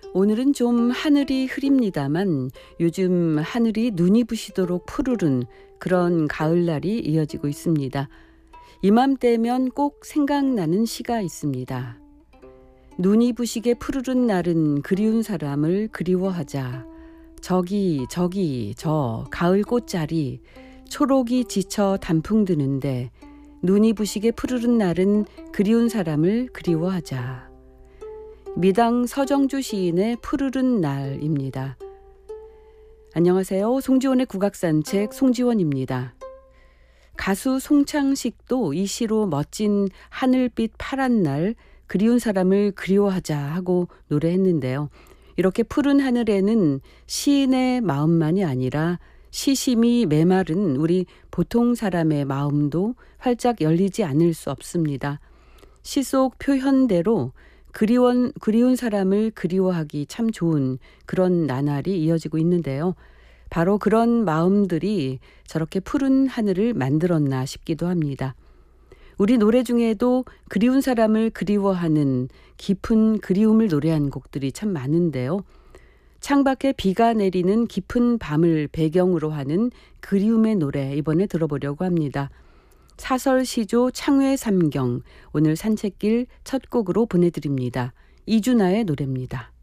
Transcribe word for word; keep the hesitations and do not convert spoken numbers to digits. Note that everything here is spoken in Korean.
오늘은 좀 하늘이 흐립니다만 요즘 하늘이 눈이 부시도록 푸르른 그런 가을날이 이어지고 있습니다. 이맘때면 꼭 생각나는 시가 있습니다. 눈이 부시게 푸르른 날은 그리운 사람을 그리워하자. 저기 저기 저 가을 꽃자리 초록이 지쳐 단풍 드는데 눈이 부시게 푸르른 날은 그리운 사람을 그리워하자. 미당 서정주 시인의 푸르른 날입니다. 안녕하세요. 송지원의 국악산책 송지원입니다. 가수 송창식도 이 시로 멋진 하늘빛 파란 날 그리운 사람을 그리워하자 하고 노래했는데요. 이렇게 푸른 하늘에는 시인의 마음만이 아니라 시심이 메마른 우리 보통 사람의 마음도 활짝 열리지 않을 수 없습니다. 시 속 표현대로 그리운, 그리운 사람을 그리워하기 참 좋은 그런 나날이 이어지고 있는데요. 바로 그런 마음들이 저렇게 푸른 하늘을 만들었나 싶기도 합니다. 우리 노래 중에도 그리운 사람을 그리워하는 깊은 그리움을 노래한 곡들이 참 많은데요. 창밖에 비가 내리는 깊은 밤을 배경으로 하는 그리움의 노래 이번에 들어보려고 합니다. 사설시조 창외 삼경 오늘 산책길 첫 곡으로 보내드립니다. 이준하의 노래입니다.